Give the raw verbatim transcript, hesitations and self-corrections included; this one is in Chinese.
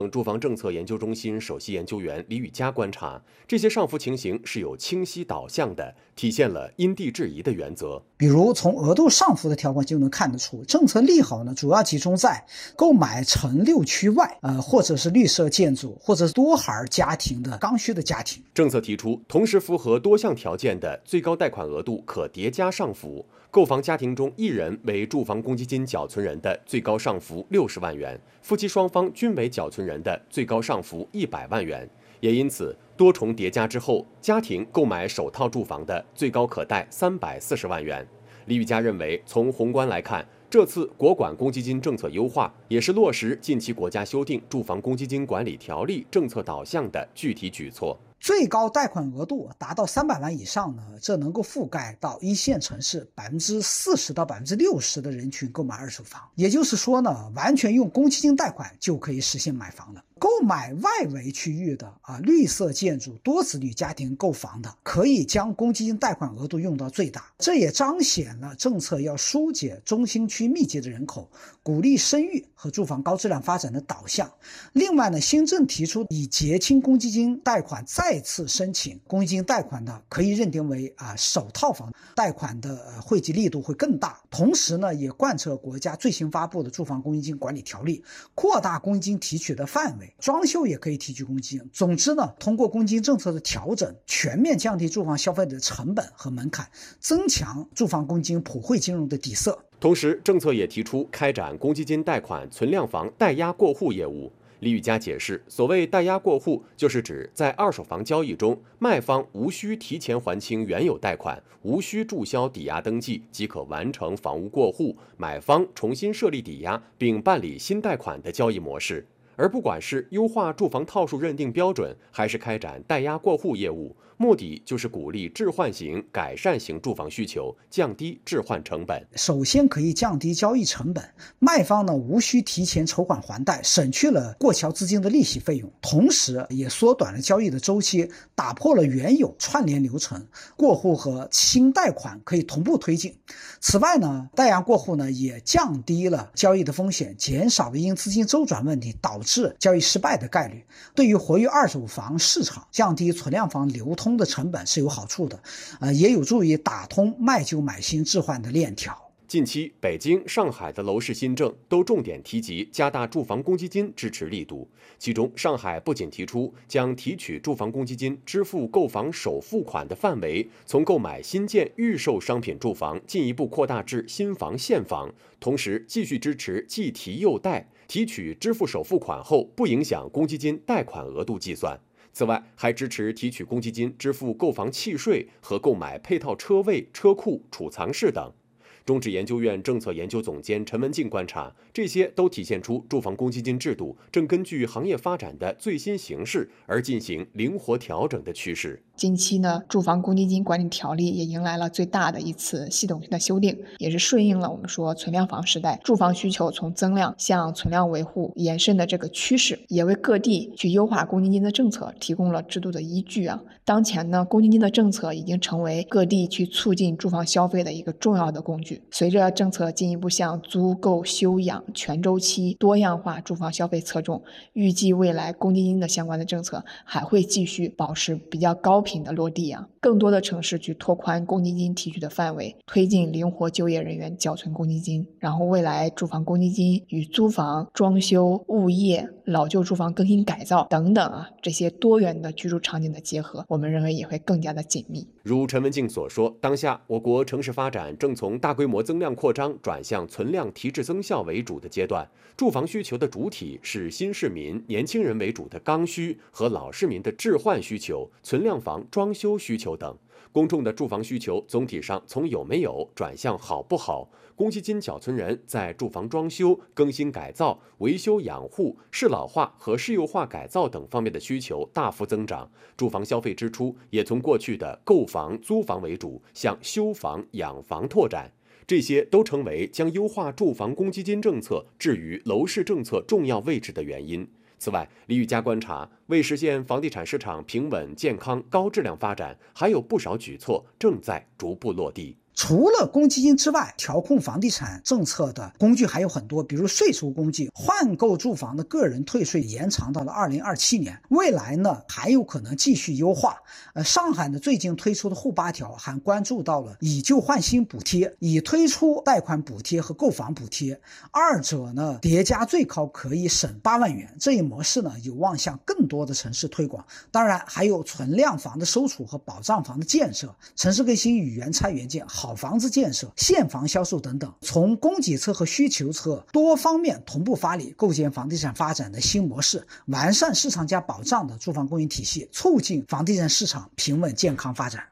住房政策研究中心首席研究员李宇佳观察，这些上浮情形是有清晰导向的，体现了因地制宜的原则。 比如从额度上浮的条款就能看得出，政策利好呢主要集中在购买城六区外，呃，或者是绿色建筑，或者是多孩家庭的刚需的家庭。 政策提出，同时符合多项条件的最高贷款额度可叠加上浮。购房家庭中一人为住房公积金缴存人的最高上浮六十万元，夫妻双方均为缴存人的最高上浮一百万元。也因此，多重叠加之后，家庭购买首套住房的最高可贷三百四十万元。李宇佳认为，从宏观来看，这次国管公积金政策优化，也是落实近期国家修订《住房公积金管理条例》政策导向的具体举措。 最高贷款额度达到三百万以上呢，这能够覆盖到一线城市百分之四十到百分之六十的人群购买二手房。也就是说呢，完全用公积金贷款就可以实现买房了。购买外围区域的啊绿色建筑、多子女家庭购房的，可以将公积金贷款额度用到最大。这也彰显了政策要疏解中心区密集的人口，鼓励生育和住房高质量发展的导向。另外呢，新政提出以结清公积金贷款再次申请公积金贷款的，可以认定为啊首套房贷款的呃惠及力度会更大。同时呢，也贯彻国家最新发布的住房公积金管理条例，扩大公积金提取的范围。装修也可以提取公积金。总之呢，通过公积金政策的调整，全面降低住房消费的成本和门槛，增强住房公积金普惠金融的底色。 同时，政策也提出开展公积金贷款存量房代押过户业务。李宇佳解释，所谓代押过户，就是指在二手房交易中，卖方无需提前还清原有贷款，无需注销抵押登记，即可完成房屋过户，买方重新设立抵押并办理新贷款的交易模式。而不管是优化住房套数认定标准，还是开展代押过户业务，目的就是鼓励置换型、改善型住房需求，降低置换成本。 首先可以降低交易成本，卖方呢无需提前筹款还贷，省去了过桥资金的利息费用，同时也缩短了交易的周期，打破了原有串联流程，过户和新贷款可以同步推进。此外呢，代押过户呢也降低了交易的风险，减少了因资金周转问题导致交易失败的概率。对于活跃二手房市场、降低存量房流通的成本是有好处的，呃，也有助于打通卖旧买新置换的链条。 近期，北京、上海的楼市新政都重点提及加大住房公积金支持力度。其中，上海不仅提出将提取住房公积金支付购房首付款的范围从购买新建预售商品住房进一步扩大至新房现房，同时继续支持既提又贷，提取支付首付款后不影响公积金贷款额度计算。此外，还支持提取公积金支付购房契税和购买配套车位、车库、储藏室等。中指研究院政策研究总监陈文静观察，这些都体现出住房公积金制度正根据行业发展的最新形势而进行灵活调整的趋势。 近期呢，住房公积金管理条例也迎来了最大的一次系统性的修订，也是顺应了我们说存量房时代住房需求从增量向存量维护延伸的这个趋势，也为各地去优化公积金的政策提供了制度的依据啊。当前呢，公积金的政策已经成为各地去促进住房消费的一个重要的工具。随着政策进一步向租购休养全周期多样化住房消费侧重，预计未来公积金的相关的政策还会继续保持比较高频的落地啊。更多的城市去拓宽公积金提取的范围，推进灵活就业人员缴存公积金，然后未来住房公积金与租房、装修、物业、老旧住房更新改造等等啊，这些多元的居住场景的结合，我们认为也会更加的紧密。 如陈文静所说，当下我国城市发展正从大规模增量扩张转向存量提质增效为主的阶段，住房需求的主体是新市民、年轻人为主的刚需和老市民的置换需求、存量房装修需求等。公众的住房需求总体上从有没有转向好不好，公积金缴存人在住房装修、更新改造、维修养护、适老化和适幼化改造等方面的需求大幅增长，住房消费支出也从过去的购房、租房为主，向修房、养房拓展。这些都成为将优化住房公积金政策置于楼市政策重要位置的原因。此外，李宇佳观察，为实现房地产市场平稳、健康、高质量发展，还有不少举措正在逐步落地。 除了公积金之外，调控房地产政策的工具还有很多，比如税收工具，换购住房的个人退税延长到了二零二七年，未来呢还有可能继续优化。呃，上海呢最近推出的沪八条还关注到了以旧换新补贴，已推出贷款补贴和购房补贴，二者呢叠加最高可以省八万元，这一模式呢有望向更多的城市推广。当然还有存量房的收储和保障房的建设，城市更新与原拆原建，好房子建设，现房销售等等，从供给侧和需求侧多方面同步发力，构建房地产发展的新模式，完善市场加保障的住房供应体系，促进房地产市场平稳健康发展。